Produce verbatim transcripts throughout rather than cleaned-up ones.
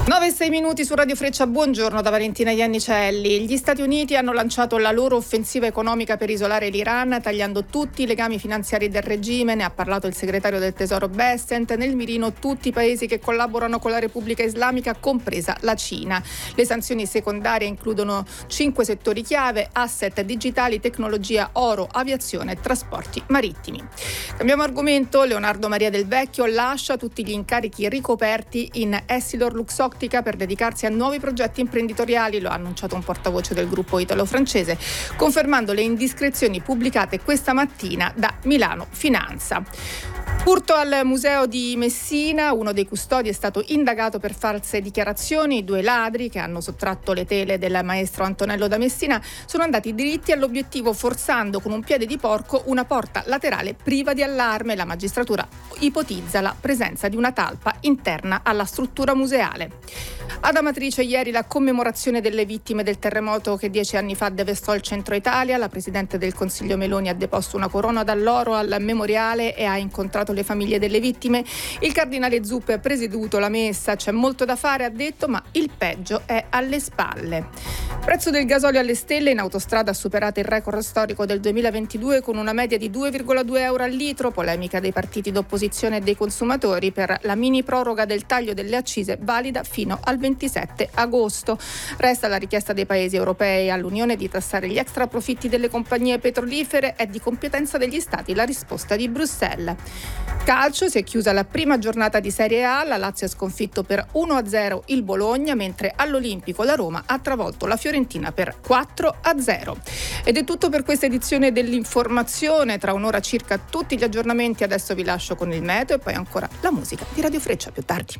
nove e sei minuti su Radio Freccia, buongiorno da Valentina Iannicelli. Gli Stati Uniti hanno lanciato la loro offensiva economica per isolare l'Iran, tagliando tutti i legami finanziari del regime. Ne ha parlato il segretario del Tesoro Bessent. Nel mirino tutti i paesi che collaborano con la Repubblica Islamica, compresa la Cina. Le sanzioni secondarie includono cinque settori chiave: asset digitali, tecnologia, oro, aviazione e trasporti marittimi. Cambiamo argomento. Leonardo Maria Del Vecchio lascia tutti gli incarichi ricoperti in Essilor Luxottica per dedicarsi a nuovi progetti imprenditoriali, lo ha annunciato un portavoce del gruppo italo-francese, confermando le indiscrezioni pubblicate questa mattina da Milano Finanza. Furto al museo di Messina, uno dei custodi è stato indagato per false dichiarazioni. I due ladri che hanno sottratto le tele del maestro Antonello da Messina sono andati diritti all'obiettivo, forzando con un piede di porco una porta laterale priva di allarme. La magistratura ipotizza la presenza di una talpa interna alla struttura museale. Ad Amatrice ieri la commemorazione delle vittime del terremoto che dieci anni fa devastò il centro Italia. La Presidente del Consiglio Meloni ha deposto una corona d'alloro al memoriale e ha incontrato le famiglie delle vittime. Il cardinale Zuppi ha presieduto la messa. C'è molto da fare, ha detto, ma il peggio è alle spalle. Prezzo del gasolio alle stelle. In autostrada ha superato il record storico del duemilaventidue con una media di due virgola due euro al litro. Polemica dei partiti d'opposizione e dei consumatori per la mini proroga del taglio delle accise valida fino al ventisette agosto. Resta la richiesta dei paesi europei all'Unione di tassare gli extra profitti delle compagnie petrolifere. È di competenza degli Stati la risposta di Bruxelles. Calcio, si è chiusa la prima giornata di Serie A. La Lazio ha sconfitto per uno a zero il Bologna, mentre all'Olimpico la Roma ha travolto la Fiorentina per quattro a zero. Ed è tutto per questa edizione dell'informazione. Tra un'ora circa tutti gli aggiornamenti. Adesso vi lascio con il meteo e poi ancora la musica di Radio Freccia più tardi.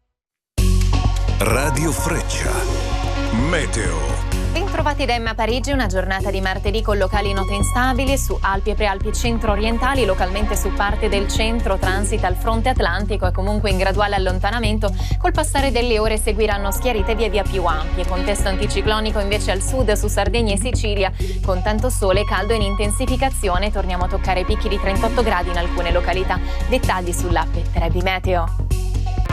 Radio Freccia, meteo. Bentrovati da Emma Parigi, una giornata di martedì con locali note instabili su Alpi e Prealpi centro-orientali, localmente su parte del centro transita il fronte atlantico e comunque in graduale allontanamento. Col passare delle ore seguiranno schiarite via via più ampie. Contesto anticiclonico invece al sud su Sardegna e Sicilia, con tanto sole e caldo in intensificazione. Torniamo a toccare picchi di trentotto gradi in alcune località. Dettagli sull'app Trebi Meteo.